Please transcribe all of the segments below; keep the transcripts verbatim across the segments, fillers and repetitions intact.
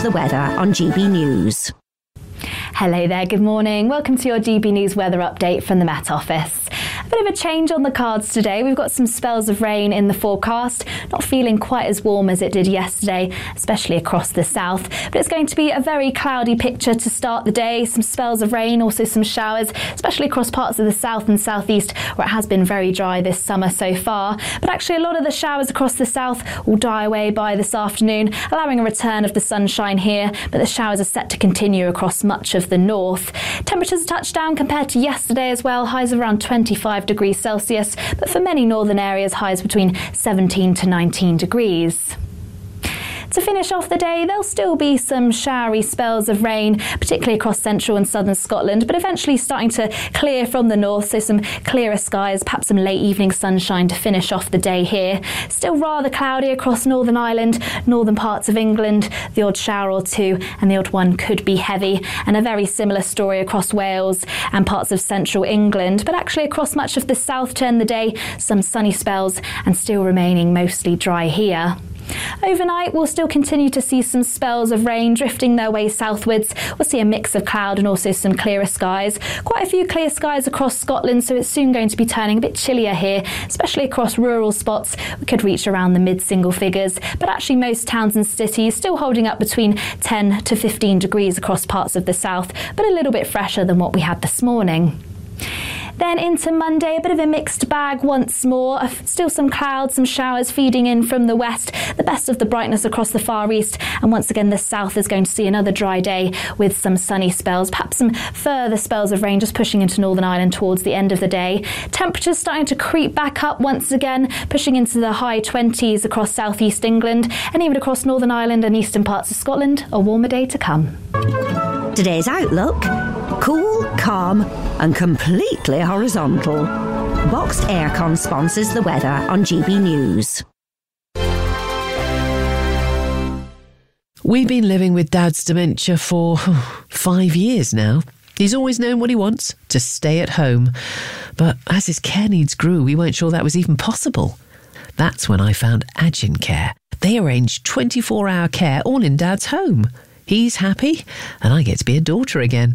Sponsors the weather on G B News. Hello there, good morning. Welcome to your G B News weather update from the Met Office. A bit of a change on the cards today. We've got some spells of rain in the forecast. Not feeling quite as warm as it did yesterday, especially across the south. But it's going to be a very cloudy picture to start the day. Some spells of rain, also some showers, especially across parts of the south and southeast where it has been very dry this summer so far. But actually a lot of the showers across the south will die away by this afternoon, allowing a return of the sunshine here. But the showers are set to continue across much of the north. Temperatures touched down compared to yesterday as well. Highs around twenty-five degrees Celsius, but for many northern areas, highs between seventeen to nineteen degrees. To finish off the day, there'll still be some showery spells of rain, particularly across central and southern Scotland, but eventually starting to clear from the north, so some clearer skies, perhaps some late evening sunshine to finish off the day here. Still rather cloudy across Northern Ireland, northern parts of England, the odd shower or two, and the odd one could be heavy, and a very similar story across Wales and parts of central England, but actually across much of the south to end the day, some sunny spells and still remaining mostly dry here. Overnight, we'll still continue to see some spells of rain drifting their way southwards. We'll see a mix of cloud and also some clearer skies. Quite a few clear skies across Scotland, so it's soon going to be turning a bit chillier here, especially across rural spots. We could reach around the mid-single figures, but actually most towns and cities still holding up between ten to fifteen degrees across parts of the south, but a little bit fresher than what we had this morning. Then into Monday, a bit of a mixed bag once more. Still some clouds, some showers feeding in from the west, the best of the brightness across the far east. And once again, the south is going to see another dry day with some sunny spells, perhaps some further spells of rain just pushing into Northern Ireland towards the end of the day. Temperatures starting to creep back up once again, pushing into the high twenties across southeast England and even across Northern Ireland and eastern parts of Scotland. A warmer day to come. Today's outlook: cool, calm and completely horizontal. Boxed Aircon sponsors the weather on G B News. We've been living with Dad's dementia for five years now. He's always known what he wants, to stay at home. But as his care needs grew, we weren't sure that was even possible. That's when I found Agincare. They arrange twenty-four hour care all in Dad's home. He's happy, and I get to be a daughter again.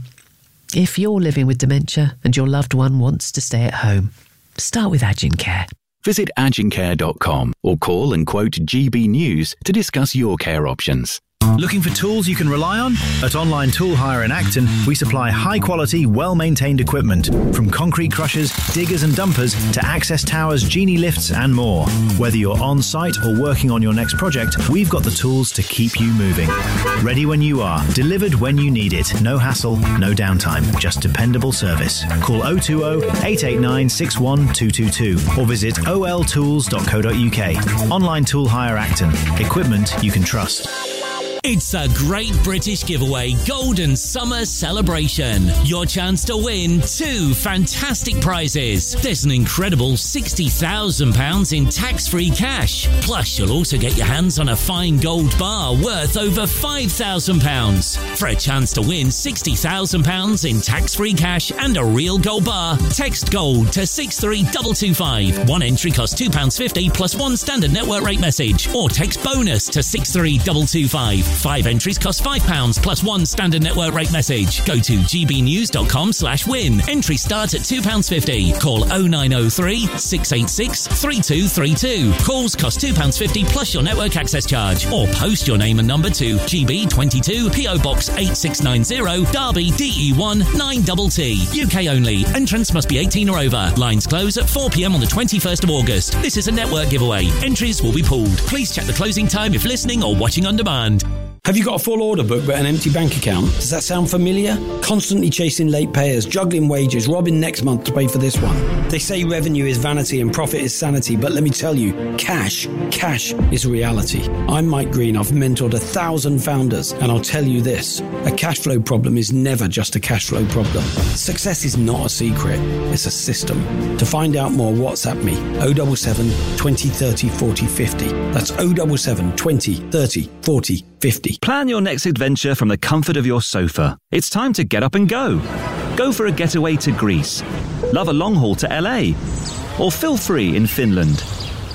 If you're living with dementia and your loved one wants to stay at home, start with Agincare. Visit agincare dot com or call and quote G B News to discuss your care options. Looking for tools you can rely on? At Online Tool Hire in Acton, we supply high-quality, well-maintained equipment, from concrete crushers, diggers and dumpers to access towers, genie lifts and more. Whether you're on-site or working on your next project, we've got the tools to keep you moving. Ready when you are, delivered when you need it. No hassle, no downtime, just dependable service. Call oh two oh, eight eight nine, six one two two two or visit o l tools dot co dot u k. Online Tool Hire Acton. Equipment you can trust. It's a Great British Giveaway Golden Summer Celebration. Your chance to win two fantastic prizes. There's an incredible sixty thousand pounds in tax-free cash. Plus, you'll also get your hands on a fine gold bar worth over five thousand pounds. For a chance to win sixty thousand pounds in tax-free cash and a real gold bar, text GOLD to six three two two five. One entry costs two pounds fifty plus one standard network rate message. Or text BONUS to six three two two five. Five entries cost five pounds plus one standard network rate message. Go to gbnews.com slash win. Entries start at two pounds fifty. Call oh nine oh three, six eight six, three two three two. Calls cost two pounds fifty plus your network access charge. Or post your name and number to G B twenty-two, P O Box eight six nine zero, Derby, D E one nine T T. U K only. Entrants must be eighteen or over. Lines close at four p.m. on the twenty-first of August. This is a network giveaway. Entries will be pooled. Please check the closing time if listening or watching on demand. Have you got a full order book but an empty bank account? Does that sound familiar? Constantly chasing late payers, juggling wages, robbing next month to pay for this one. They say revenue is vanity and profit is sanity, but let me tell you, cash, cash is reality. I'm Mike Green. I've mentored a thousand founders, and I'll tell you this, a cash flow problem is never just a cash flow problem. Success is not a secret, it's a system. To find out more, WhatsApp me, oh seven seven, twenty, thirty, forty, fifty. That's oh seven seven, twenty, thirty, forty, fifty. Plan your next adventure from the comfort of your sofa. It's time to get up and go. Go for a getaway to Greece. Love a long haul to L A. Or feel free in Finland.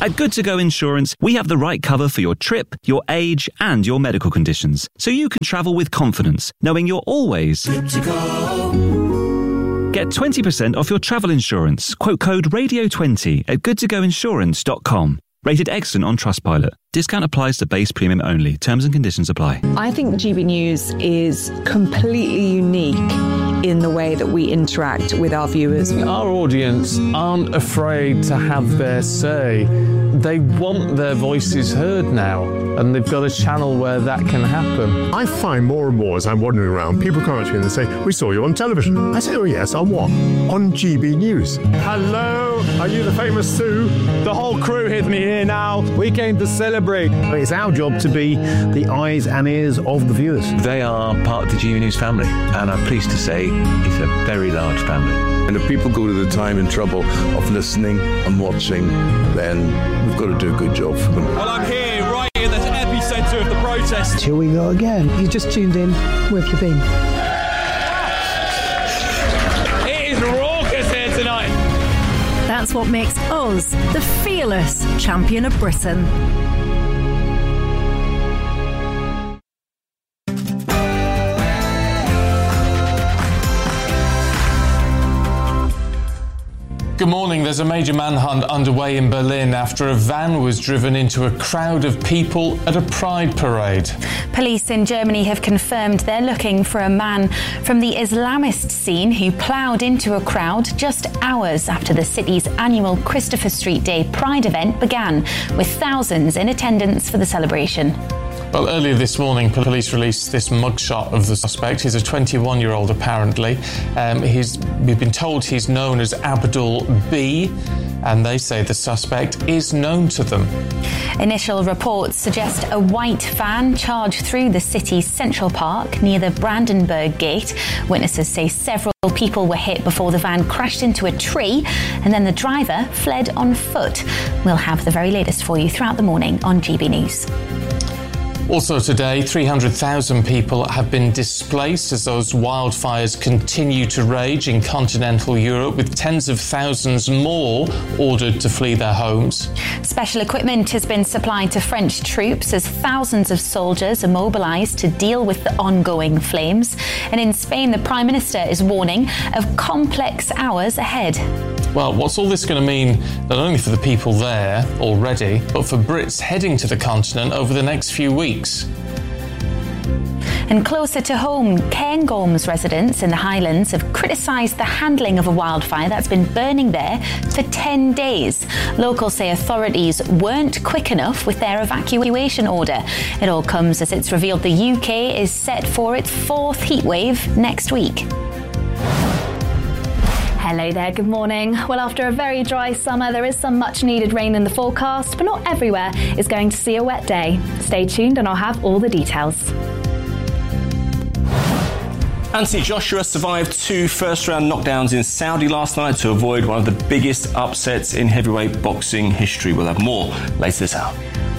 At Good To Go Insurance, we have the right cover for your trip, your age, and your medical conditions, so you can travel with confidence, knowing you're always good to go. Get twenty percent off your travel insurance. Quote code radio twenty at good to go insurance dot com. Rated excellent on Trustpilot. Discount applies to base premium only. Terms and conditions apply. I think G B News is completely unique in the way that we interact with our viewers. Our audience aren't afraid to have their say. They want their voices heard now, and they've got a channel where that can happen. I find more and more as I'm wandering around, people come up to me and they say, "We saw you on television." I say, "Oh yes, on what?" "On G B News." Hello, are you the famous Sue? The whole crew with me here now. We came to celebrate. It's our job to be the eyes and ears of the viewers. They are part of the G B News family, and I'm pleased to say it's a very large family. And if people go to the time and trouble of listening and watching, then we've got to do a good job for them. Well, I'm here right in the epicentre of the protest. Here we go again. You just tuned in. Where have you been? It is raucous here tonight. That's what makes us the fearless champion of Britain. Good morning. There's a major manhunt underway in Berlin after a van was driven into a crowd of people at a pride parade. Police in Germany have confirmed they're looking for a man from the Islamist scene who ploughed into a crowd just hours after the city's annual Christopher Street Day Pride event began, with thousands in attendance for the celebration. Well, earlier this morning, police released this mugshot of the suspect. He's a twenty-one-year-old, apparently. Um, he's, we've been told he's known as Abdul B, and they say the suspect is known to them. Initial reports suggest a white van charged through the city's Central Park near the Brandenburg Gate. Witnesses say several people were hit before the van crashed into a tree, and then the driver fled on foot. We'll have the very latest for you throughout the morning on G B News. Also today, three hundred thousand people have been displaced as those wildfires continue to rage in continental Europe, with tens of thousands more ordered to flee their homes. Special equipment has been supplied to French troops as thousands of soldiers are mobilised to deal with the ongoing flames. And in Spain, the Prime Minister is warning of complex hours ahead. Well, what's all this going to mean not only for the people there already, but for Brits heading to the continent over the next few weeks? And closer to home, Cairngorms residents in the Highlands have criticised the handling of a wildfire that's been burning there for ten days. Locals say authorities weren't quick enough with their evacuation order. It all comes as it's revealed the U K is set for its fourth heatwave next week. Hello there, good morning. Well, after a very dry summer, there is some much needed rain in the forecast, but not everywhere is going to see a wet day. Stay tuned and I'll have all the details. Anthony Joshua survived two first-round knockdowns in Saudi last night to avoid one of the biggest upsets in heavyweight boxing history. We'll have more later this hour.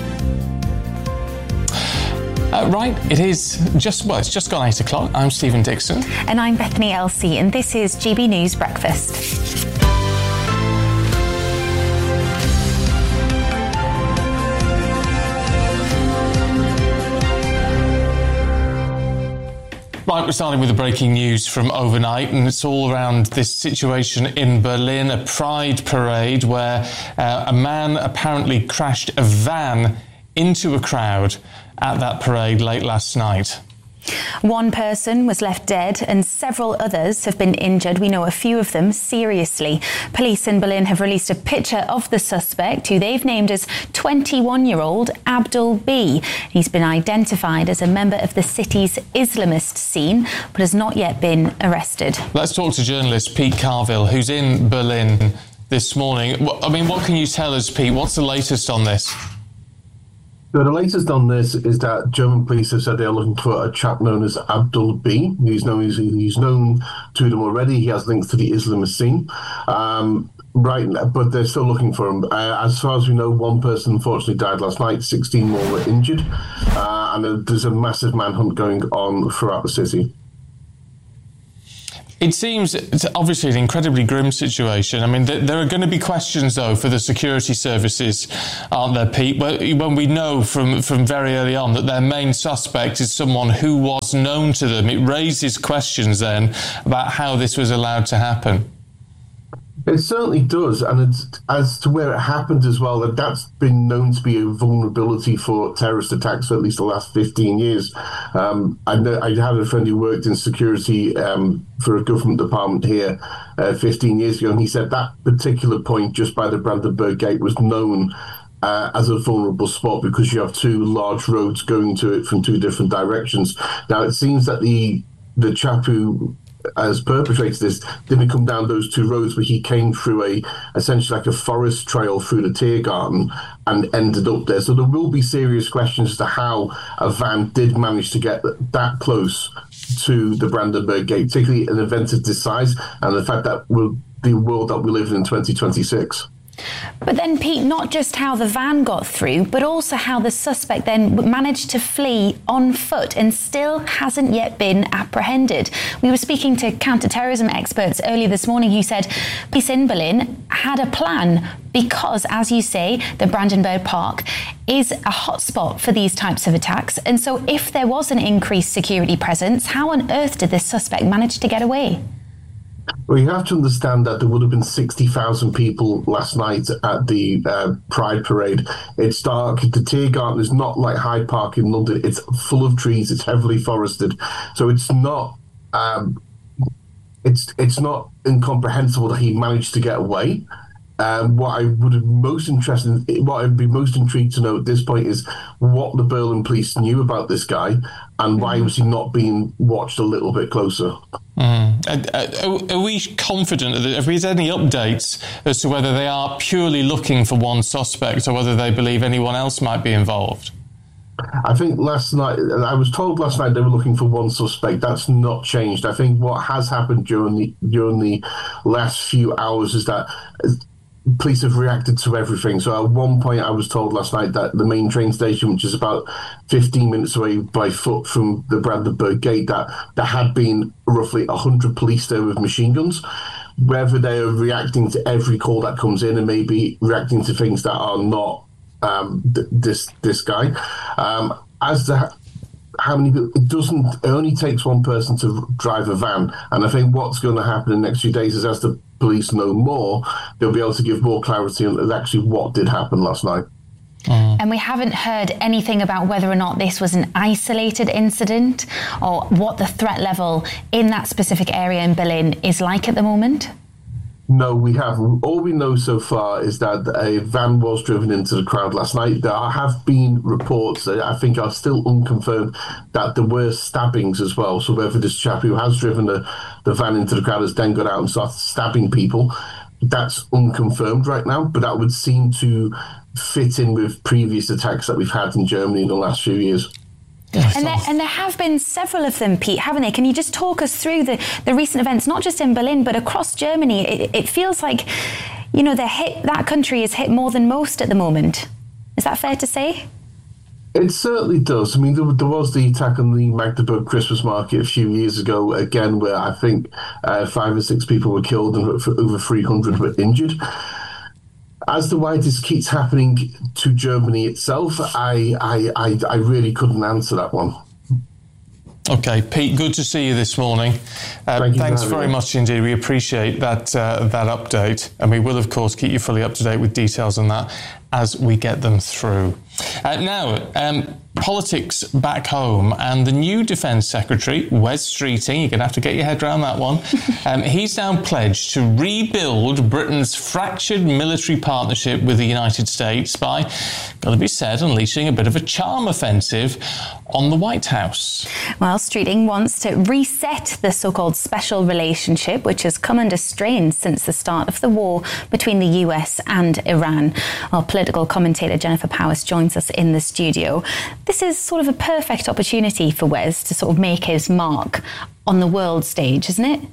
Uh, right, it is just, well, it's just gone eight o'clock. I'm Stephen Dixon. And I'm Bethany Elsey, and this is G B News Breakfast. Right, we're starting with the breaking news from overnight, and it's all around this situation in Berlin, a pride parade where uh, a man apparently crashed a van into a crowd at that parade late last night. One person was left dead and several others have been injured. We know a few of them seriously. Police in Berlin have released a picture of the suspect, who they've named as twenty-one-year-old Abdul B. He's been identified as a member of the city's Islamist scene, but has not yet been arrested. Let's talk to journalist Pete Carville, who's in Berlin this morning. I mean, what can you tell us, Pete? What's the latest on this? So the latest on this is that German police have said they are looking for a chap known as Abdul B. He's known, he's, he's known to them already. He has links to the Islamist scene. Um, right, but they're still looking for him. Uh, as far as we know, one person unfortunately died last night. sixteen more were injured. Uh, and there's a massive manhunt going on throughout the city. It seems it's obviously an incredibly grim situation. I mean, th- there are going to be questions, though, for the security services, aren't there, Pete? When we know from, from very early on that their main suspect is someone who was known to them, it raises questions then about how this was allowed to happen. It certainly does, and it's, as to where it happened as well, that that's been known to be a vulnerability for terrorist attacks for at least the last fifteen years. Um, I, know, I had a friend who worked in security um, for a government department here uh, fifteen years ago, and he said that particular point just by the Brandenburg Gate was known Uh, as a vulnerable spot because you have two large roads going to it from two different directions. Now, it seems that the the chap who has perpetrated this didn't come down those two roads, but he came through a essentially like a forest trail through the Tiergarten and ended up there. So there will be serious questions as to how a van did manage to get that close to the Brandenburg Gate, particularly an event of this size, and the fact that we're the world that we live in in twenty twenty-six. But then, Pete, not just how the van got through, but also how the suspect then managed to flee on foot and still hasn't yet been apprehended. We were speaking to counter-terrorism experts earlier this morning who said police in Berlin had a plan because, as you say, the Brandenburg Park is a hotspot for these types of attacks. And so if there was an increased security presence, how on earth did this suspect manage to get away? Well, you have to understand that there would have been sixty thousand people last night at the uh, Pride Parade. It's dark. The Tiergarten is not like Hyde Park in London. It's full of trees. It's heavily forested. So it's not um, it's it's not incomprehensible that he managed to get away. Um, what I would have most interested, what I'd be most intrigued to know at this point is what the Berlin police knew about this guy and why was he not being watched a little bit closer. Mm. Are, are we confident that have we had any updates as to whether they are purely looking for one suspect or whether they believe anyone else might be involved? I think last night, I was told last night they were looking for one suspect. That's not changed. I think what has happened during the during the last few hours is that police have reacted to everything. So at one point I was told last night that the main train station, which is about fifteen minutes away by foot from the Brandenburg Gate, that there had been roughly one hundred police there with machine guns. Whether they are reacting to every call that comes in and maybe reacting to things that are not um, th- this this guy. Um, as to how many people, it doesn't, it only takes one person to drive a van. And I think what's going to happen in the next few days is as the police know more, they'll be able to give more clarity on actually what did happen last night. Mm. And we haven't heard anything about whether or not this was an isolated incident or what the threat level in that specific area in Berlin is like at the moment? No, we haven't. All we know so far is that a van was driven into the crowd last night. There have been reports that I think are still unconfirmed that there were stabbings as well. So whether this chap who has driven the, the van into the crowd has then got out and started stabbing people, that's unconfirmed right now. But that would seem to fit in with previous attacks that we've had in Germany in the last few years. And there, and there have been several of them, Pete, haven't they? Can you just talk us through the, the recent events, not just in Berlin, but across Germany? It, it feels like, you know, hit, that country is hit more than most at the moment. Is that fair to say? It certainly does. I mean, there, there was the attack on the Magdeburg Christmas market a few years ago, again, where I think uh, five or six people were killed and over three hundred were injured. As to why this keeps happening to Germany itself, I, I, I, I really couldn't answer that one. Okay, Pete, good to see you this morning. Uh, Thank you thanks for very me. much indeed. We appreciate that uh, that update, and we will, of course, keep you fully up to date with details on that as we get them through. Uh, now, um, politics back home, and the new Defence Secretary, Wes Streeting, you're going to have to get your head around that one, um, he's now pledged to rebuild Britain's fractured military partnership with the United States by, got to be said, unleashing a bit of a charm offensive on the White House. Well, Streeting wants to reset the so-called special relationship, which has come under strain since the start of the war between the U S and Iran. Our political commentator Jennifer Powers joins us in the studio. This is sort of a perfect opportunity for Wes to sort of make his mark on the world stage, isn't it?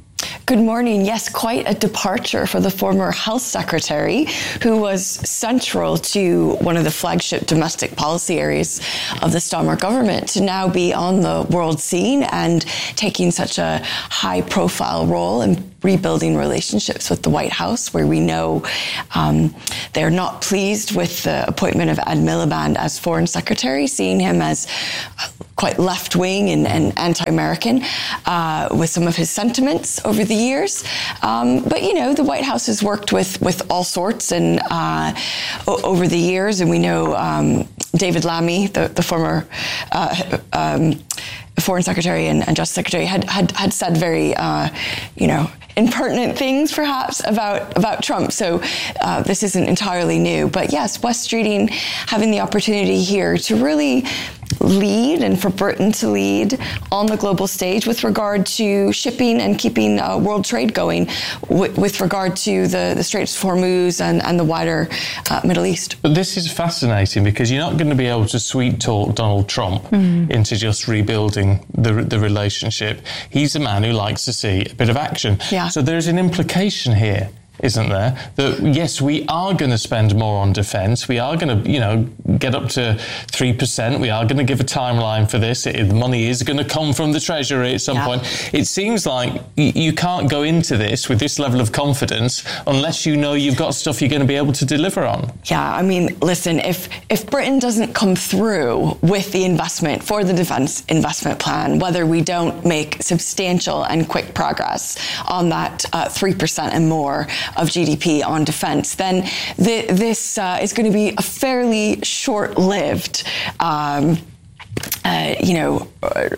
Good morning. Yes, quite a departure for the former health secretary, who was central to one of the flagship domestic policy areas of the Starmer government, to now be on the world scene and taking such a high-profile role in rebuilding relationships with the White House, where we know um, they're not pleased with the appointment of Ed Miliband as foreign secretary, seeing him as quite left-wing and, and anti-American uh, with some of his sentiments over the years. Um, but, you know, the White House has worked with, with all sorts and uh, o- over the years, and we know um, David Lammy, the, the former uh, um, Foreign Secretary and, and Justice Secretary, had, had, had said very, uh, you know, impertinent things, perhaps, about about Trump. So uh, this isn't entirely new. But yes, Wes Streeting having the opportunity here to really lead, and for Britain to lead on the global stage with regard to shipping and keeping uh, world trade going w- with regard to the, the Straits of Hormuz and, and the wider uh, Middle East. But this is fascinating, because you're not going to be able to sweet talk Donald Trump mm. into just rebuilding the, the relationship. He's a man who likes to see a bit of action. Yeah. So there's an implication here, isn't there, that yes, we are going to spend more on defence. We are going to, you know, get up to three percent. We are going to give a timeline for this. It, the money is going to come from the Treasury at some yeah. point. It seems like y- you can't go into this with this level of confidence unless you know you've got stuff you're going to be able to deliver on. Yeah, I mean, listen, if, if Britain doesn't come through with the investment for the defence investment plan, whether we don't make substantial and quick progress on that uh, three percent and more of G D P on defence, then the, this uh, is going to be a fairly short-lived, um, uh, you know, uh,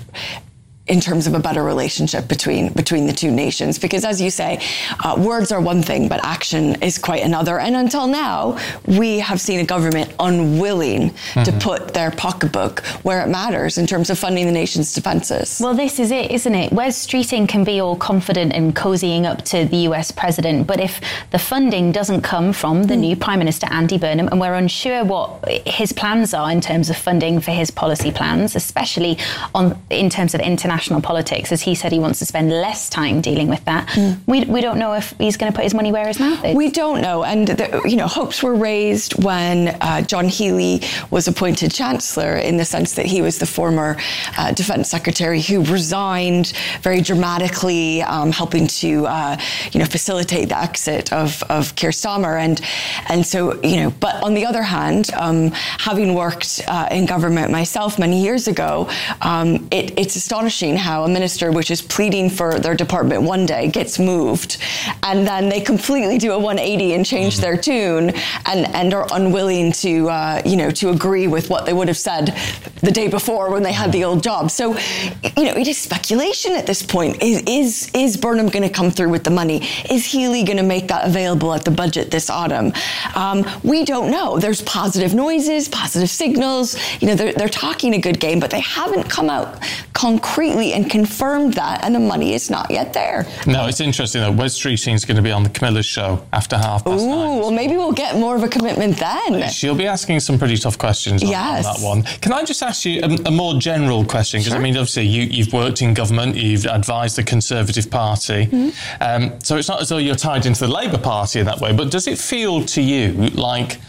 in terms of a better relationship between between the two nations. Because as you say, uh, words are one thing, but action is quite another. And until now, we have seen a government unwilling mm-hmm. to put their pocketbook where it matters in terms of funding the nation's defences. Well, this is it, isn't it? Wes Streeting can be all confident in cozying up to the U S president, but if the funding doesn't come from the mm. new Prime Minister, Andy Burnham, and we're unsure what his plans are in terms of funding for his policy plans, especially on in terms of international National politics, as he said he wants to spend less time dealing with that. Mm. We we don't know if he's going to put his money where his mouth is. We don't know, and the, you know, hopes were raised when uh, John Healey was appointed Chancellor, in the sense that he was the former uh, Defence Secretary who resigned very dramatically, um, helping to uh, you know facilitate the exit of of Keir Starmer, and and so you know. But on the other hand, um, having worked uh, in government myself many years ago, um, it, it's astonishing how a minister which is pleading for their department one day gets moved, and then they completely do a one eighty and change their tune, and, and are unwilling to, uh, you know, to agree with what they would have said the day before when they had the old job. So, you know, it is speculation at this point. Is is, is Burnham going to come through with the money? Is Healey going to make that available at the budget this autumn? Um, we don't know. There's positive noises, positive signals. You know, they're, they're talking a good game, but they haven't come out concretely and confirmed that, and the money is not yet there. No, it's interesting though. Wes Streeting's going to be on the Camilla's show after half past Ooh, nine. well, maybe we'll get more of a commitment then. She'll be asking some pretty tough questions on, yes. on that one. Can I just ask you a, a more general question? Because, sure. I mean, obviously, you, you've worked in government, you've advised the Conservative Party. Mm-hmm. Um, so it's not as though you're tied into the Labour Party in that way, but does it feel to you like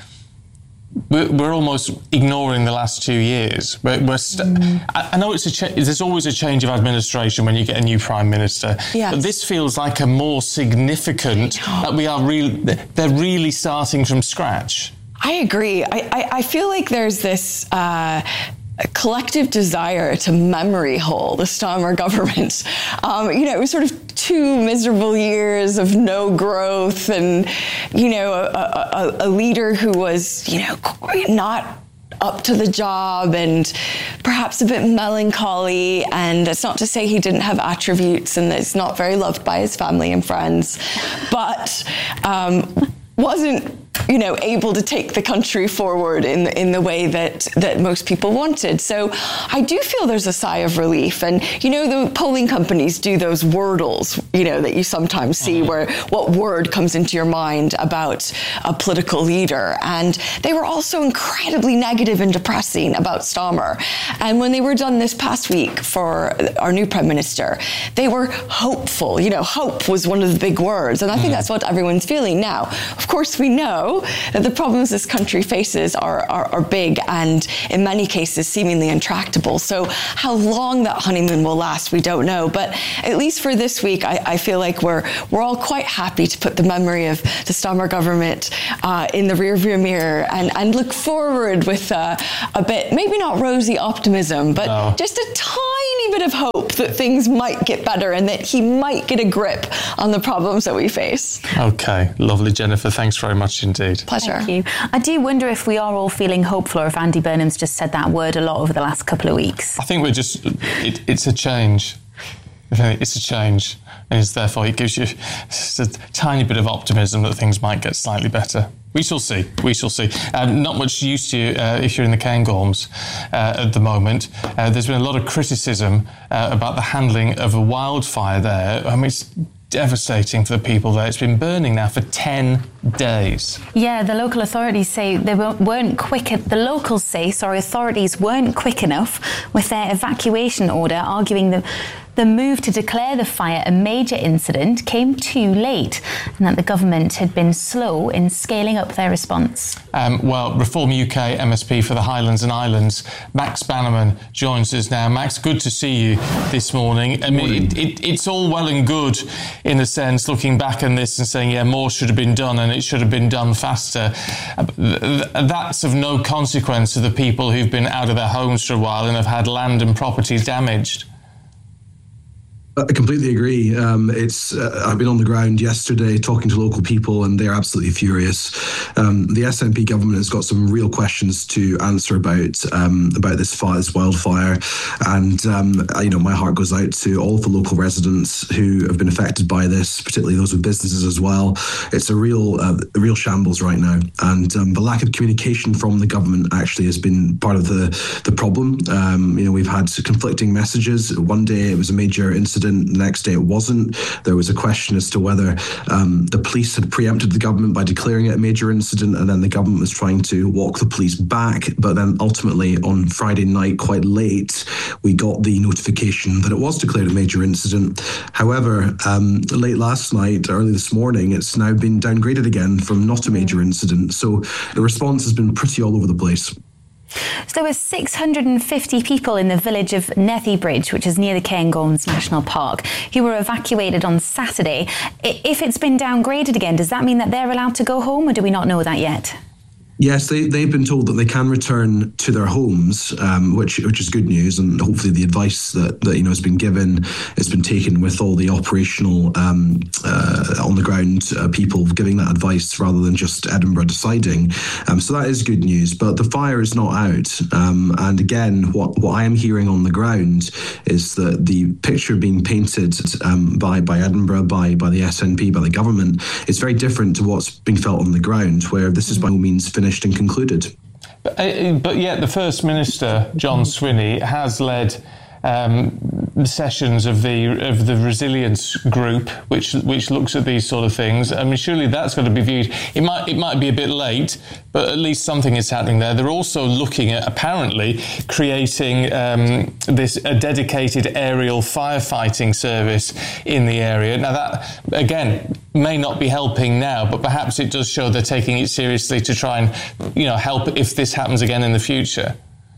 We're, we're almost ignoring the last two years. We're, we're st- mm. I, I know it's a cha- there's always a change of administration when you get a new Prime Minister, yes. but this feels like a more significant, that we are really, they're really starting from scratch. I agree. I, I, I feel like there's this uh, a collective desire to memory hole the Starmer government. Um, you know, it was sort of two miserable years of no growth, and, you know, a, a, a leader who was, you know, not up to the job and perhaps a bit melancholy. And it's not to say he didn't have attributes and that it's not very loved by his family and friends, but um, wasn't, you know, able to take the country forward in the, in the way that, that most people wanted. So I do feel there's a sigh of relief. And, you know, the polling companies do those wordles you know, that you sometimes see, where what word comes into your mind about a political leader. And they were also incredibly negative and depressing about Starmer. And when they were done this past week for our new Prime Minister, they were hopeful. You know, hope was one of the big words. And I think mm. that's what everyone's feeling now. Of course, we know that the problems this country faces are, are, are big and in many cases seemingly intractable. So how long that honeymoon will last, we don't know. But at least for this week, I, I feel like we're we're all quite happy to put the memory of the Starmer government uh, in the rearview mirror and, and look forward with uh, a bit, maybe not rosy optimism, but no. just a tiny bit of hope that things might get better and that he might get a grip on the problems that we face. Okay, lovely, Jennifer. Thanks very much indeed. Pleasure. Thank you. I do wonder if we are all feeling hopeful, or if Andy Burnham's just said that word a lot over the last couple of weeks. I think we're just, it, it's a change. It's a change. And it's therefore, it gives you just a tiny bit of optimism that things might get slightly better. We shall see. We shall see. Um, not much use to you uh, if you're in the Cairngorms uh, at the moment. Uh, there's been a lot of criticism uh, about the handling of a wildfire there. I mean, it's devastating for the people there. It's been burning now for ten days. Yeah, the local authorities say they weren't quick. The locals say, sorry, authorities weren't quick enough with their evacuation order, arguing that the move to declare the fire a major incident came too late, and that the government had been slow in scaling up their response. Um, well, Reform U K M S P for the Highlands and Islands, Max Bannerman, joins us now. Max, good to see you this morning. I mean, it, it, it's all well and good, in a sense, looking back on this and saying, yeah, more should have been done and it should have been done faster. That's of no consequence to the people who've been out of their homes for a while and have had land and property damaged. I completely agree. Um, it's uh, I've been on the ground yesterday talking to local people, and they're absolutely furious. Um, the S N P government has got some real questions to answer about um, about this fire, this wildfire, and um, you know, my heart goes out to all of the local residents who have been affected by this, particularly those with businesses as well. It's a real uh, a real shambles right now, and um, the lack of communication from the government actually has been part of the the problem. Um, you know, we've had conflicting messages. One day it was a major incident. The next day it wasn't. There was a question as to whether um, the police had preempted the government by declaring it a major incident, and then the government was trying to walk the police back. But then ultimately on Friday night, quite late, we got the notification that it was declared a major incident. However, um, late last night, early this morning, it's now been downgraded again from not a major incident. So the response has been pretty all over the place. So there were six hundred fifty people in the village of Nethybridge, which is near the Cairngorms National Park, who were evacuated on Saturday. If it's been downgraded again, does that mean that they're allowed to go home, or do we not know that yet? Yes, they, they've been told that they can return to their homes, um, which which is good news, and hopefully the advice that, that you know has been given has been taken with all the operational um, uh, on the ground uh, people giving that advice rather than just Edinburgh deciding. Um, so that is good news, but the fire is not out. Um, and again, what, what I am hearing on the ground is that the picture being painted um, by by Edinburgh, by by the S N P, by the government, is very different to what's being felt on the ground, where this is by no means finished and concluded. But, uh, but yet the First Minister, John Swinney, has led um, sessions of the of the resilience group, which which looks at these sort of things. I mean, surely that's got to be viewed. It might it might be a bit late, but at least something is happening there. They're also looking at apparently creating um, this a dedicated aerial firefighting service in the area. Now that again may not be helping now, but perhaps it does show they're taking it seriously to try and you know help if this happens again in the future.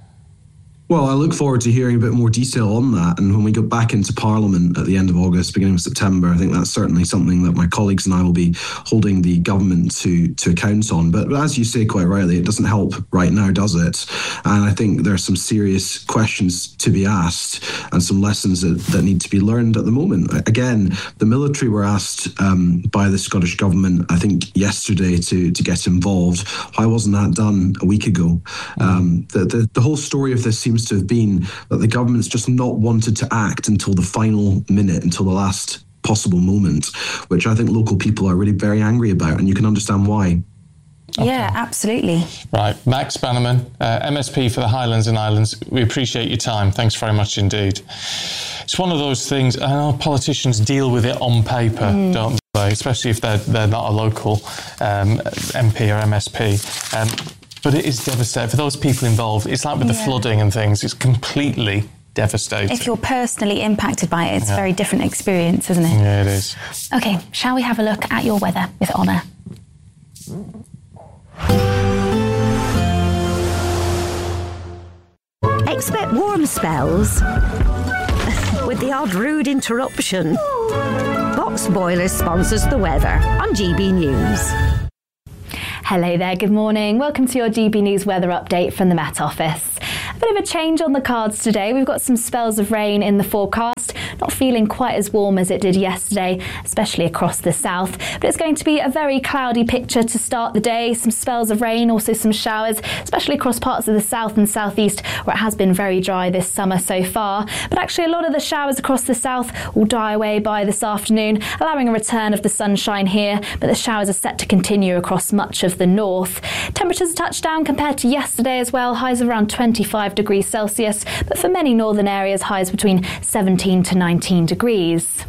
Well, I look forward to hearing a bit more detail on that. And when we go back into Parliament at the end of August, beginning of September, I think that's certainly something that my colleagues and I will be holding the government to, to account on. But as you say quite rightly, it doesn't help right now, does it? And I think there are some serious questions to be asked and some lessons that, that need to be learned at the moment. Again, the military were asked um, by the Scottish government, I think yesterday, to, to get involved. Why wasn't that done a week ago? Um, the, the, the whole story of this seems to have been that the government's just not wanted to act until the final minute, until the last possible moment, which I think local people are really very angry about, and you can understand why. Okay. Yeah, absolutely. Right, Max Bannerman, uh, M S P for the Highlands and Islands, we appreciate your time. Thanks very much indeed. it's one of those things. I know politicians deal with it on paper, mm. don't they? Especially if they're they're not a local um, M P or M S P. Um, but it is devastating for those people involved. It's like with yeah. the flooding and things. It's completely devastating. If you're personally impacted by it, it's yeah. a very different experience, isn't it? Yeah, it is. OK, shall we have a look at your weather with Honor? Expect warm spells with the odd rude interruption. Box Boilers sponsors the weather on G B News. Hello there, good morning. Welcome to your G B News weather update from the Met Office. A bit of a change on the cards today. We've got some spells of rain in the forecast. Not feeling quite as warm as it did yesterday, especially across the south. But it's going to be a very cloudy picture to start the day. Some spells of rain, also some showers, especially across parts of the south and southeast where it has been very dry this summer so far. But actually a lot of the showers across the south will die away by this afternoon, allowing a return of the sunshine here. But the showers are set to continue across much of the north. Temperatures touched down compared to yesterday as well. Highs of around twenty-five degrees Celsius, but for many northern areas, highs between seventeen to nineteen degrees.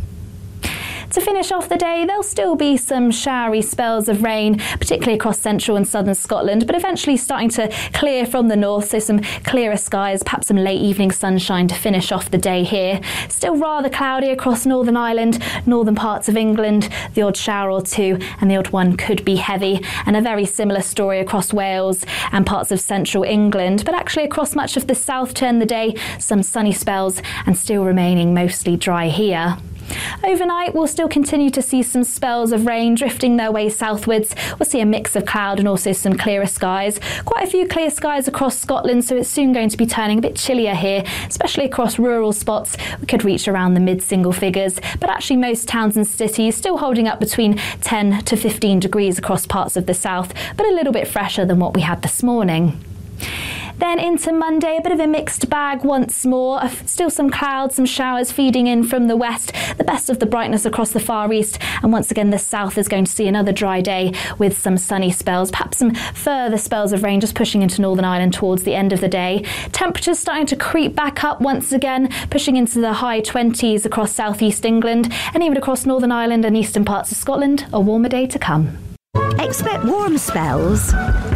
To finish off the day, there'll still be some showery spells of rain, particularly across central and southern Scotland, but eventually starting to clear from the north, so some clearer skies, perhaps some late evening sunshine to finish off the day here. Still rather cloudy across Northern Ireland, northern parts of England, the odd shower or two, and the odd one could be heavy, and a very similar story across Wales and parts of central England, but actually across much of the south turn the day, some sunny spells and still remaining mostly dry here. Overnight, we'll still continue to see some spells of rain drifting their way southwards. We'll see a mix of cloud and also some clearer skies. Quite a few clear skies across Scotland, so it's soon going to be turning a bit chillier here, especially across rural spots. We could reach around the mid-single figures, but actually most towns and cities still holding up between ten to fifteen degrees across parts of the south, but a little bit fresher than what we had this morning. Then into Monday, a bit of a mixed bag once more. Still some clouds, some showers feeding in from the west. The best of the brightness across the far east. And once again, the south is going to see another dry day with some sunny spells. Perhaps some further spells of rain just pushing into Northern Ireland towards the end of the day. Temperatures starting to creep back up once again, pushing into the high twenties across southeast England. And even across Northern Ireland and eastern parts of Scotland, a warmer day to come. Expect warm spells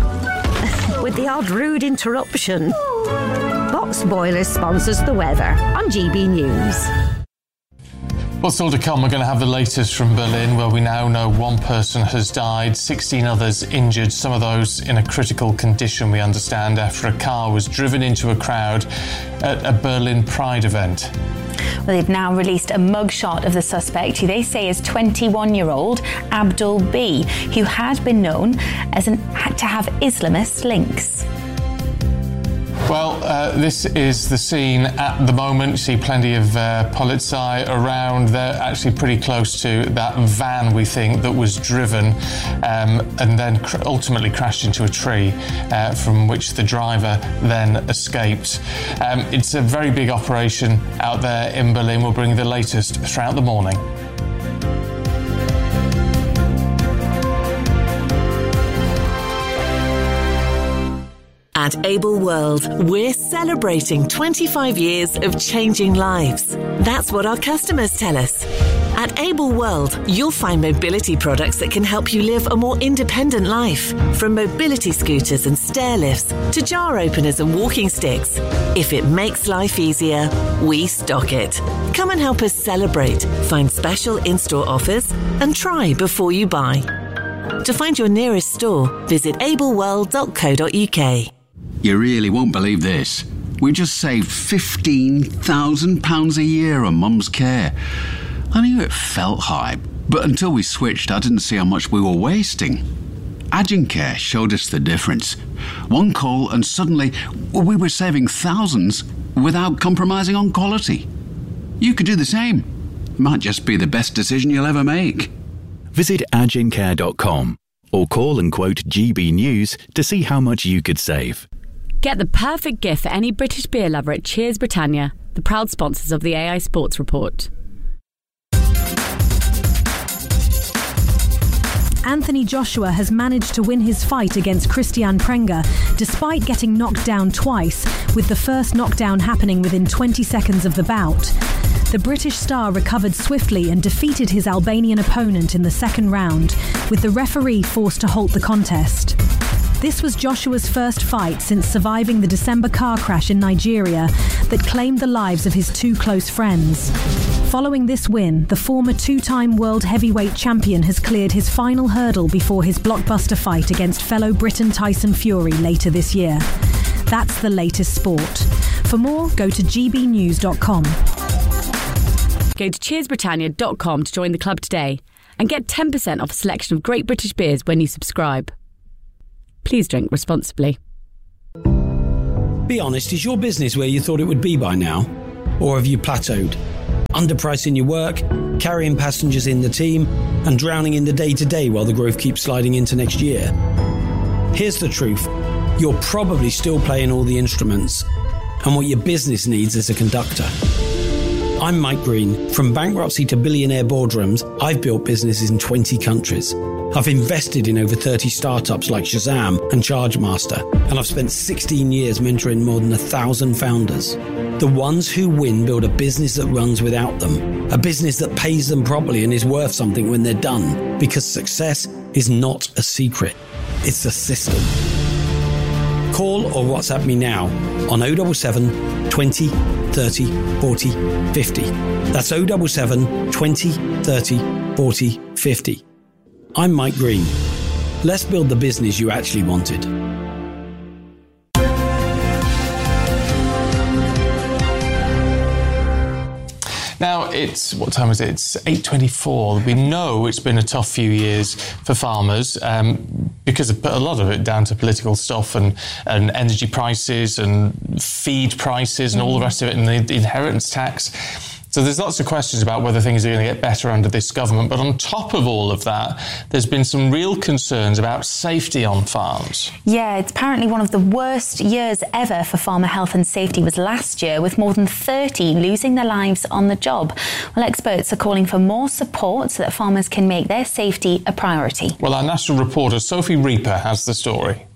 with the odd rude interruption. Box Boilers sponsors the weather on G B News. What's still to come, we're going to have the latest from Berlin, where we now know one person has died, sixteen others injured, some of those in a critical condition, we understand, after a car was driven into a crowd at a Berlin Pride event. Well, they've now released a mugshot of the suspect, who they say is twenty-one-year-old Abdul B, who had been known as an, to have Islamist links. Well, uh, this is the scene at the moment. You see plenty of uh, polizei around. They're actually pretty close to that van, we think, that was driven um, and then cr- ultimately crashed into a tree, uh, from which the driver then escaped. Um, it's a very big operation out there in Berlin. We'll bring the latest throughout the morning. At Able World, we're celebrating twenty-five years of changing lives. That's what our customers tell us. At Able World, you'll find mobility products that can help you live a more independent life. From mobility scooters and stair lifts to jar openers and walking sticks. If it makes life easier, we stock it. Come and help us celebrate, find special in-store offers, and try before you buy. To find your nearest store, visit able world dot co dot uk. You really won't believe this. We just saved fifteen thousand pounds a year on Mum's care. I knew it felt high, but until we switched, I didn't see how much we were wasting. Agencare showed us the difference. One call and suddenly we were saving thousands without compromising on quality. You could do the same. Might just be the best decision you'll ever make. Visit agencare dot com or call and quote G B News to see how much you could save. Get the perfect gift for any British beer lover at Cheers Britannia, the proud sponsors of the A I Sports Report. Anthony Joshua has managed to win his fight against Christian Prenga, despite getting knocked down twice, with the first knockdown happening within twenty seconds of the bout. The British star recovered swiftly and defeated his Albanian opponent in the second round, with the referee forced to halt the contest. This was Joshua's first fight since surviving the December car crash in Nigeria that claimed the lives of his two close friends. Following this win, the former two-time world heavyweight champion has cleared his final hurdle before his blockbuster fight against fellow Briton Tyson Fury later this year. That's the latest sport. For more, go to g b news dot com. Go to cheers britannia dot com to join the club today and get ten percent off a selection of great British beers when you subscribe. Please drink responsibly. Be honest, is your business where you thought it would be by now? Or have you plateaued? Underpricing your work, carrying passengers in the team, and drowning in the day-to-day while the growth keeps sliding into next year? Here's the truth. You're probably still playing all the instruments, and what your business needs is a conductor. I'm Mike Green. From bankruptcy to billionaire boardrooms, I've built businesses in twenty countries. I've invested in over thirty startups like Shazam and Chargemaster, and I've spent sixteen years mentoring more than a thousand founders. The ones who win build a business that runs without them, a business that pays them properly and is worth something when they're done, because success is not a secret, it's a system. Call or WhatsApp me now on oh seven seven, twenty, thirty, forty, fifty. That's oh seven seven, twenty, thirty, forty, fifty. I'm Mike Green. Let's build the business you actually wanted. Now, it's, what time is it? It's eight twenty-four. We know it's been a tough few years for farmers um, because of, a lot of it down to political stuff and, and energy prices and feed prices and all the rest of it, and the, the inheritance tax. So there's lots of questions about whether things are going to get better under this government. But on top of all of that, there's been some real concerns about safety on farms. Yeah, it's apparently one of the worst years ever for farmer health and safety was last year, with more than thirty losing their lives on the job. Well, experts are calling for more support so that farmers can make their safety a priority. Well, our national reporter Sophie Reaper has the story.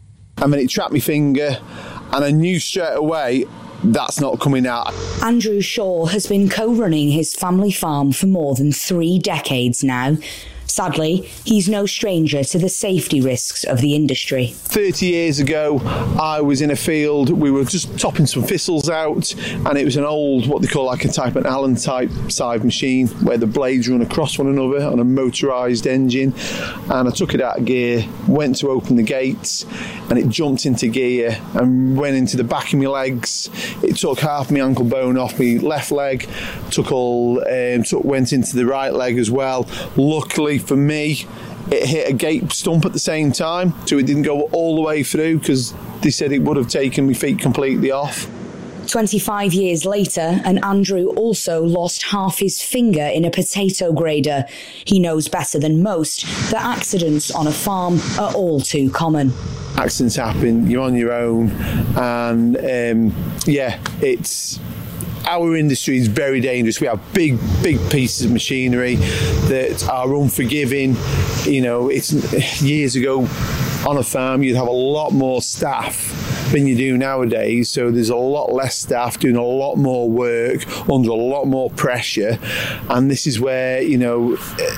I mean, it trapped my finger and I knew straight away that's not coming out. Andrew Shaw has been co-running his family farm for more than three decades now. Sadly, he's no stranger to the safety risks of the industry. thirty years ago, I was in a field, we were just topping some thistles out, and it was an old, what they call like a type an Allen type scythe machine, where the blades run across one another on a motorised engine. And I took it out of gear, went to open the gates, and it jumped into gear and went into the back of my legs. It took half my ankle bone off my left leg, took all, um, took, went into the right leg as well. Luckily for me, it hit a gate stump at the same time, so it didn't go all the way through, because they said it would have taken my feet completely off. twenty-five years later, and Andrew also lost half his finger in a potato grader. He knows better than most that accidents on a farm are all too common. Accidents happen, you're on your own, and um, yeah, it's... Our industry is very dangerous. We have big, big pieces of machinery that are unforgiving. You know, it's years ago on a farm, you'd have a lot more staff than you do nowadays. So there's a lot less staff doing a lot more work under a lot more pressure. And this is where, you know,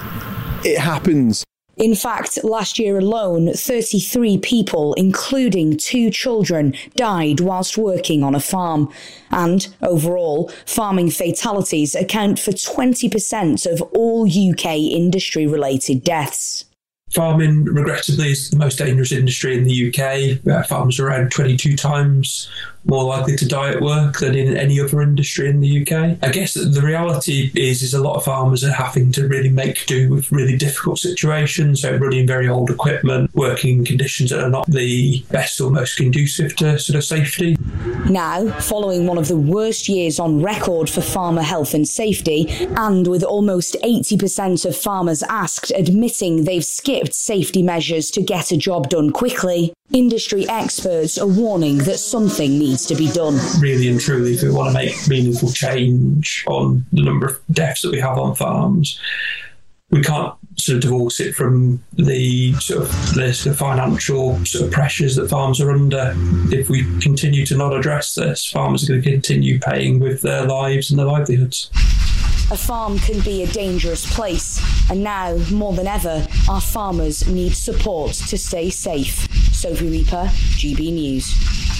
it happens. In fact, last year alone, thirty-three people, including two children, died whilst working on a farm. And overall, farming fatalities account for twenty percent of all U K industry-related deaths. Farming, regrettably, is the most dangerous industry in the U K. Uh, farmers are around twenty-two times more likely to die at work than in any other industry in the U K. I guess the reality is, is a lot of farmers are having to really make do with really difficult situations, so running very old equipment, working in conditions that are not the best or most conducive to sort of safety. Now, following one of the worst years on record for farmer health and safety, and with almost eighty percent of farmers asked admitting they've skipped safety measures to get a job done quickly, industry experts are warning that something needs to be done. Really and truly, if we want to make meaningful change on the number of deaths that we have on farms, we can't sort of divorce it from the sort of the, the financial sort of pressures that farms are under. If we continue to not address this, farmers are going to continue paying with their lives and their livelihoods. a farm can be a dangerous place, and now, more than ever, our farmers need support to stay safe. Sophie Reaper, G B News.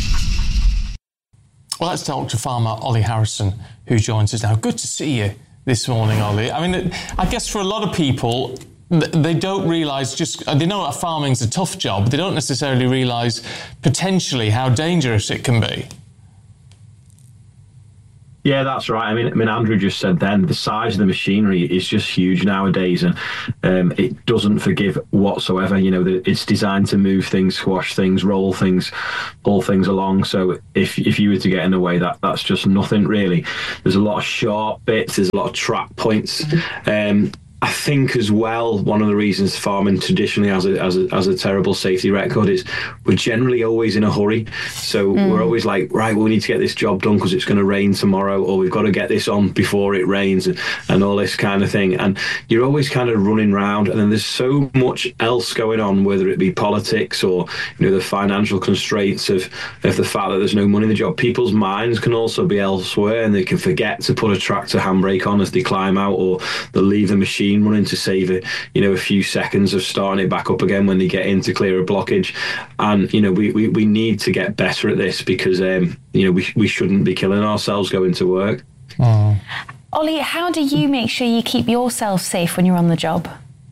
Well, let's talk to farmer Ollie Harrison, who joins us now. Good to see you this morning, Ollie. I mean, I guess for a lot of people, they don't realise just... They know that farming's a tough job, but they don't necessarily realise potentially how dangerous it can be. Yeah, that's right. I mean, I mean, Andrew just said then the size of the machinery is just huge nowadays, and um, it doesn't forgive whatsoever. You know, the, it's designed to move things, squash things, roll things, pull things along. So if if you were to get in the way, that that's just nothing really. There's a lot of sharp bits. There's a lot of trap points. Um, I think as well, one of the reasons farming traditionally has a, has a, has a terrible safety record is we're generally always in a hurry. So mm. we're always like, right, well, we need to get this job done because it's going to rain tomorrow, or we've got to get this on before it rains, and, and all this kind of thing. And you're always kind of running around, and then there's so much else going on, whether it be politics or, you know, the financial constraints of, of the fact that there's no money in the job. People's minds can also be elsewhere, and they can forget to put a tractor handbrake on as they climb out, or they'll leave the machine running to save it, you know, a few seconds of starting it back up again when they get in to clear a blockage. And, you know, we, we, we need to get better at this because, um, you know, we, we shouldn't be killing ourselves going to work. Oh. Ollie, how do you make sure you keep yourself safe when you're on the job?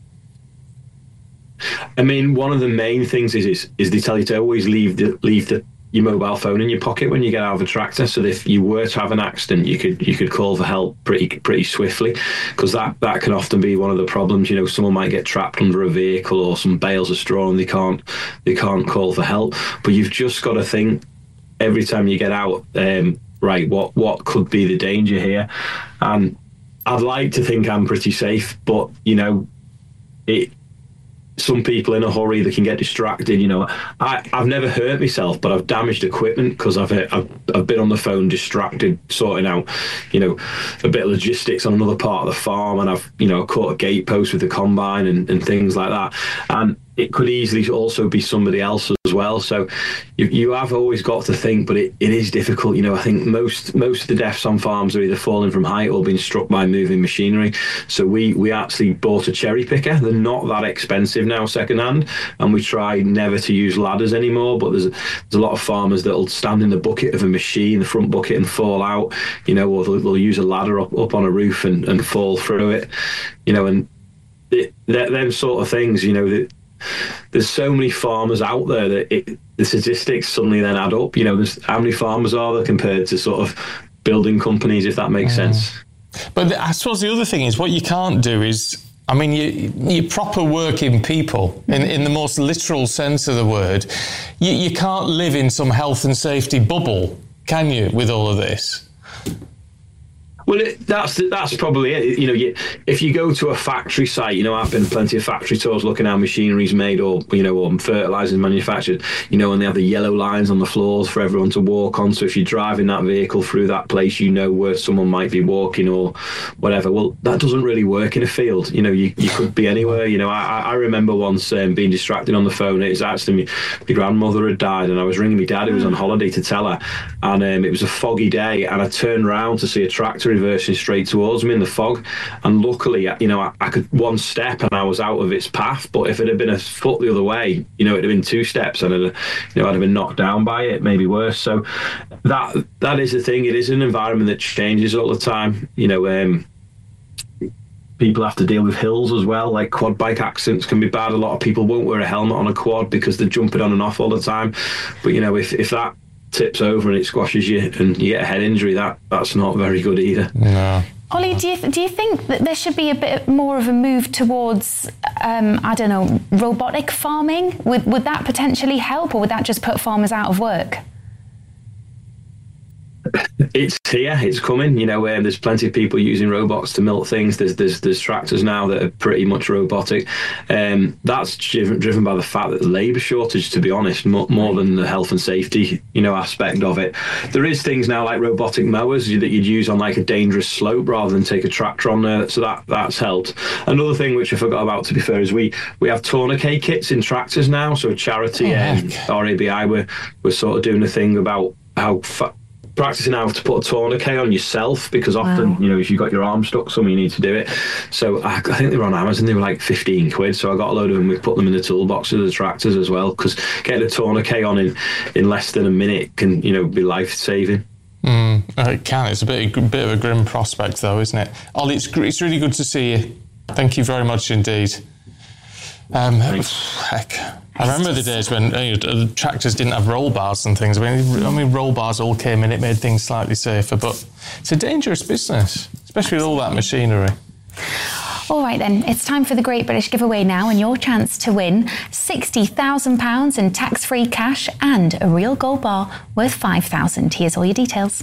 I mean, one of the main things is is, is they tell you to always leave the leave the your mobile phone in your pocket when you get out of a tractor, so that if you were to have an accident, you could you could call for help pretty pretty swiftly, because that that can often be one of the problems. You know, someone might get trapped under a vehicle or some bales of straw, and they can't they can't call for help. But you've just got to think every time you get out, um, right, what what could be the danger here? And I'd like to think I'm pretty safe, but you know, it. Some people in a hurry, they can get distracted. You know, I, I've never hurt myself, but I've damaged equipment because I've, I've I've been on the phone distracted, sorting out, you know, a bit of logistics on another part of the farm, and I've, you know, caught a gate post with the combine and, and things like that. And it could easily also be somebody else as well. So you, you have always got to think, but it, it is difficult. You know, I think most most of the deaths on farms are either falling from height or being struck by moving machinery. So we, we actually bought a cherry picker. They're not that expensive now secondhand, and we try never to use ladders anymore. But there's, there's a lot of farmers that'll stand in the bucket of a machine, the front bucket, and fall out, you know, or they'll, they'll use a ladder up, up on a roof and, and fall through it, you know, and it, them sort of things, you know, that there's so many farmers out there that it, the statistics suddenly then add up. You know, there's how many farmers are there compared to sort of building companies, if that makes mm. sense. But I suppose the other thing is what you can't do is, I mean, you, you're proper working people in, in the most literal sense of the word. You, you can't live in some health and safety bubble, can you, with all of this? Well, it, that's that's probably it. You know, you, if you go to a factory site, you know, I've been plenty of factory tours looking how machinery's made, or, you know, or fertilizers manufactured, you know, and they have the yellow lines on the floors for everyone to walk on. So if you're driving that vehicle through that place, you know where someone might be walking or whatever. Well, that doesn't really work in a field. You know, you, you could be anywhere. You know, I, I remember once um, being distracted on the phone. It was actually my, my grandmother had died, and I was ringing my dad, who was on holiday, to tell her. And um, it was a foggy day, and I turned around to see a tractor reversing straight towards me in the fog, and luckily, you know, I, I could one step and I was out of its path. But if it had been a foot the other way, you know, it'd have been two steps, and I'd, you know, I'd have been knocked down by it, maybe worse. So that that is the thing. It is an environment that changes all the time. You know, um, people have to deal with hills as well. Like quad bike accidents can be bad. A lot of people won't wear a helmet on a quad because they're jumping on and off all the time. But you know, if if that tips over and it squashes you and you get a head injury, that that's not very good either. No. Ollie, do you th- do you think that there should be a bit more of a move towards, um, I don't know, robotic farming? Would would that potentially help, or would that just put farmers out of work? It's here, it's coming. You know, um, there's plenty of people using robots to milk things. There's there's there's tractors now that are pretty much robotic. Um, that's driven, driven by the fact that the labour shortage, to be honest, more, more than the health and safety, you know, aspect of it. There is things now like robotic mowers that you'd use on like a dangerous slope rather than take a tractor on there. So that that's helped. Another thing which I forgot about, to be fair, is we we have tourniquet kits in tractors now. So charity, oh, um, R A B I, we're we're sort of doing a thing about how. Fa- practicing how to put a tourniquet on yourself, because often, Wow. you know, if you've got your arm stuck somewhere, you need to do it. So I, I think they were on Amazon, they were like fifteen quid. So I got a load of them, we put them in the toolbox of the tractors as well, because getting a tourniquet on in, in less than a minute can, you know, be life-saving. Mm, it can. It's a bit, a bit of a grim prospect, though, isn't it? Ollie, it's, it's really good to see you. Thank you very much indeed. Um, heck, I remember the days when you know, the tractors didn't have roll bars and things. I mean, I mean, roll bars all came in. It made things slightly safer, but it's a dangerous business, especially with all that machinery. All right then, it's time for the Great British Giveaway now, and your chance to win sixty thousand pounds in tax-free cash and a real gold bar worth five thousand pounds. Here's all your details.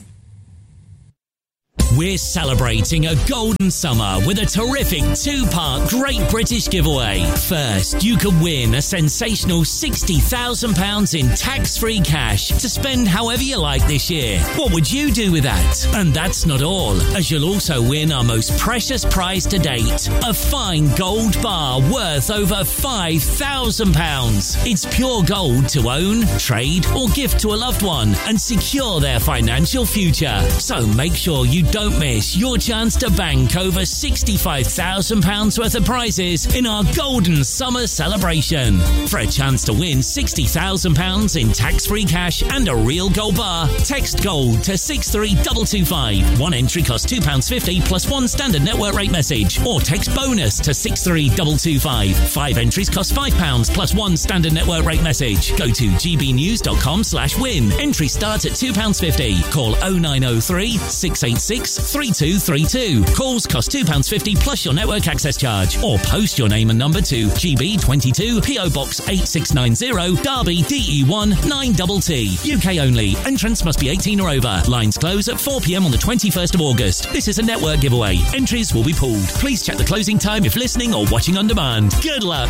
We're celebrating a golden summer with a terrific two-part Great British Giveaway. First, you could win a sensational sixty thousand pounds in tax-free cash to spend however you like this year. What would you do with that? And that's not all, as you'll also win our most precious prize to date, a fine gold bar worth over five thousand pounds. It's pure gold to own, trade or gift to a loved one and secure their financial future. So make sure you don't miss your chance to bank over sixty-five thousand pounds worth of prizes in our Golden Summer celebration. For a chance to win sixty thousand pounds in tax-free cash and a real gold bar, text GOLD to six three two two five. One entry costs two pounds fifty plus one standard network rate message, or text BONUS to six three two two five. Five entries cost five pounds plus one standard network rate message. Go to gbnews.com slash win. Entry starts at two pounds fifty. Call oh nine oh three, six eight six, three two three two. Calls cost two pounds fifty plus your network access charge, or post your name and number to G B twenty-two P O Box eight six nine zero, Derby D E one nine T T. U K only. Entrants must be eighteen or over. Lines close at four p.m. on the twenty-first of August. This is a network giveaway. Entries will be pooled. Please check the closing time if listening or watching on demand. Good luck.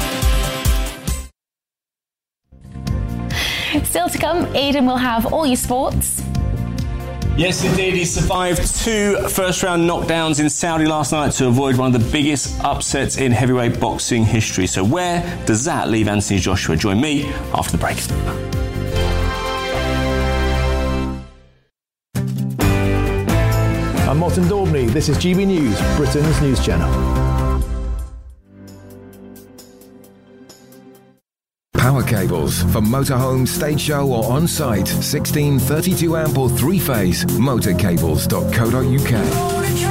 Still to come, Aidan will have all your sports. Yes, indeed. He survived two first-round knockdowns in Saudi last night to avoid one of the biggest upsets in heavyweight boxing history. So where does that leave Anthony Joshua? Join me after the break. I'm Martin Daubney. This is G B News, Britain's news channel. Power cables for motorhome, stage show or on-site. sixteen thirty-two amp or three-phase. motorcables dot co dot uk.